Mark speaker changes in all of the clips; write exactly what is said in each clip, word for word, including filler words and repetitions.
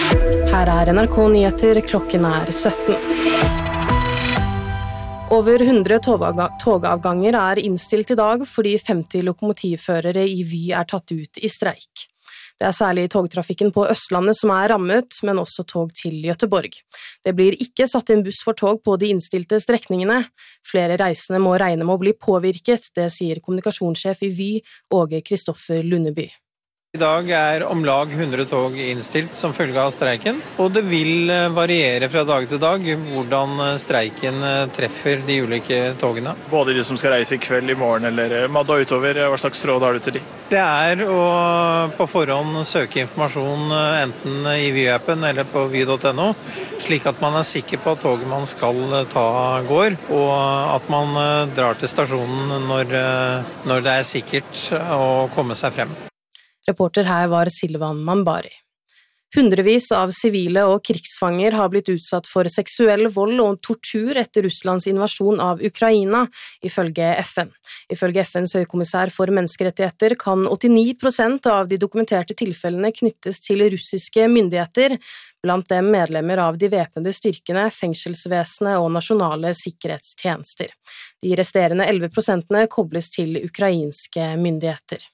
Speaker 1: Her er N R K Nyheter, klokken er sytten. Over hundre togavganger er innstilt i dag fordi femti lokomotivførere i Vy er tatt ut i streik. Det er særlig togtrafikken på Østlandet som er rammet, men også tog til Göteborg. Det blir ikke satt inn buss for tog på de innstilte strekningene. Flere reisende må regne med å bli påvirket, det sier kommunikasjonssjef i Vy, Åge Kristoffer Lundeby.
Speaker 2: I dag er om lag hundre tog innstilt som følge av streiken, og det vil variere fra dag til dag hvordan streiken treffer de ulike togene.
Speaker 3: Både de som skal reise i kveld, i morgen eller mandag utover, hva slags råd har du til de?
Speaker 2: Det er å på forhånd søke informasjon enten i Vy-appen eller på vy punktum no, slik at man er sikker på at toget man skal ta går, og at man drar til stasjonen når, når det er sikkert å komme seg frem.
Speaker 1: Reporter her var Silvan Mambari. Hundrevis av sivile og krigsfanger har blitt utsatt for seksuell vold og tortur etter Russlands invasjon av Ukraina, ifølge F N. Ifølge F N's høykommissær for menneskerettigheter kan åttini prosent av de dokumenterte tilfellene knyttes til russiske myndigheter, blant dem medlemmer av de væpnede styrkene, fengselsvesenet og nasjonale sikkerhetstjenester. De resterende elleve prosentene kobles til ukrainske myndigheter.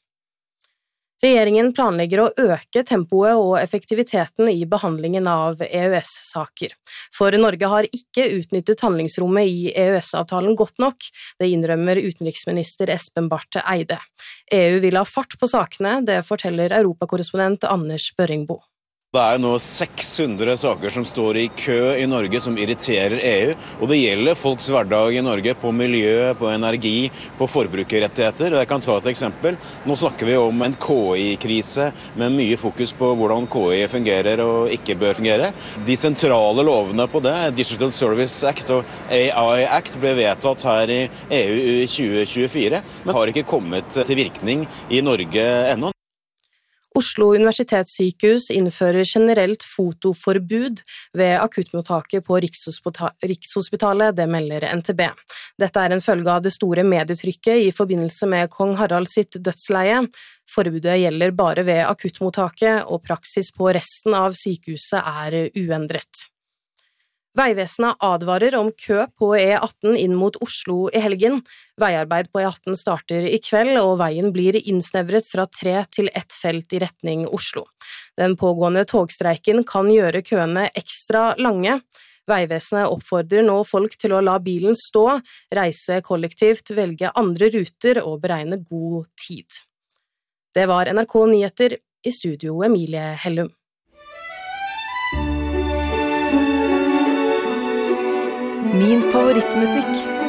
Speaker 1: Regjeringen planlegger å øke tempoet og effektiviteten i behandlingen av E U S-saker. For Norge har ikke utnyttet handlingsrommet i E U S-avtalen godt nok, det innrømmer utenriksminister Espen Barth Eide. E U vil ha fart på sakene, det forteller europakorrespondent Anders Børringbo.
Speaker 4: Det er nå seks hundre saker som står i kø i Norge som irriterer E U, og det gjelder folks hverdag i Norge på miljø, på energi, på forbrukerrettigheter. Jeg kan ta et eksempel. Nå snakker vi om en K I-krise med mye fokus på hvordan K I fungerer og ikke bør fungere. De sentrale lovene på det, Digital Service Act og A I Act, ble vedtatt her i E U i tjue tjuefire, men har ikke kommet til virkning i Norge ennå.
Speaker 1: Oslo universitetssykehus innfører generelt fotoforbud ved akuttmottaket på Rikshospitalet, det melder N T B. Dette er en følge av det store medietrykket i forbindelse med kong Harald sitt dødsleie. Forbudet gjelder bare ved akuttmottaket, og praksis på resten av sykehuset er uendret. Veivesenet advarer om kø på E atten inn mot Oslo i helgen. Veiarbeid på E atten starter i kveld, og veien blir innsnevret fra tre til ett felt i retning Oslo. Den pågående togstreiken kan gjøre køene ekstra lange. Veivesenet oppfordrer nå folk til å la bilen stå, reise kollektivt, velge andre ruter og beregne god tid. Det var N R K Nyheter, i studio Emilie Hellum.
Speaker 5: Min favorittmusikk